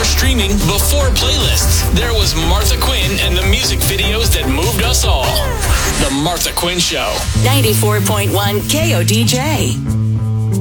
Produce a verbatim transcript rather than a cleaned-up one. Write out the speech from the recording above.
before streaming, before playlists. There was Martha Quinn and the music videos that moved us all. The Martha Quinn Show. ninety-four point one K O D J.